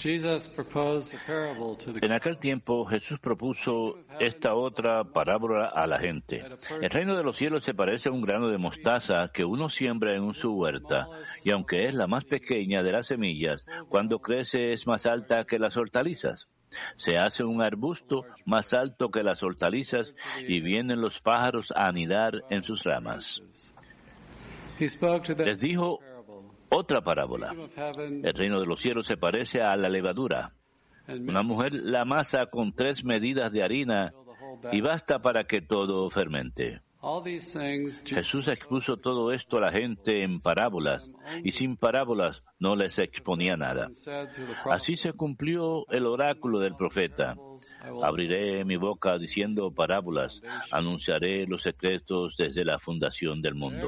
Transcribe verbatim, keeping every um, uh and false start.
En aquel tiempo Jesús propuso esta otra parábola a la gente. El reino de los cielos se parece a un grano de mostaza que uno siembra en su huerta, y aunque es la más pequeña de las semillas, cuando crece es más alta que las hortalizas. Se hace un arbusto más alto que las hortalizas y vienen los pájaros a anidar en sus ramas. Les dijo otra parábola. El reino de los cielos se parece a la levadura. Una mujer la amasa con tres medidas de harina y basta para que todo fermente. Jesús expuso todo esto a la gente en parábolas, y sin parábolas no les exponía nada. Así se cumplió el oráculo del profeta. Abriré mi boca diciendo parábolas, anunciaré los secretos desde la fundación del mundo.